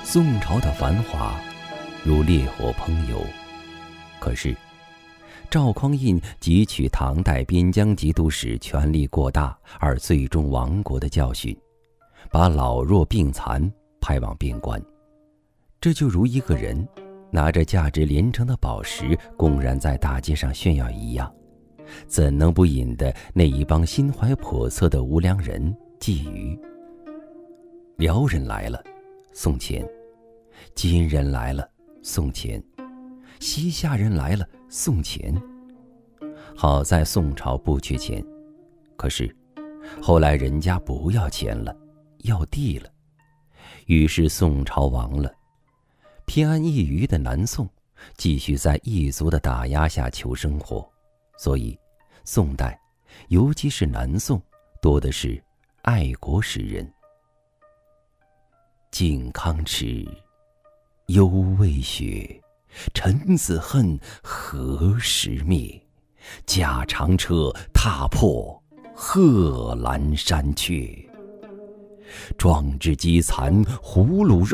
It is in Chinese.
宋朝的繁华如烈火烹油，可是赵匡胤汲取唐代边疆节度使权力过大而最终亡国的教训，把老弱病残派往边关。这就如一个人拿着价值连城的宝石公然在大街上炫耀一样，怎能不引得那一帮心怀叵测的无良人觊觎？辽人来了，送钱；金人来了，送钱；西夏人来了，送钱。好在宋朝不缺钱，可是后来人家不要钱了，要地了，于是宋朝亡了。偏安一隅的南宋继续在异族的打压下求生活，所以宋代，尤其是南宋，多的是爱国诗人。靖康耻，犹未雪，臣子恨，何时灭？驾长车，踏破贺兰山阙。壮志饥残胡虏肉。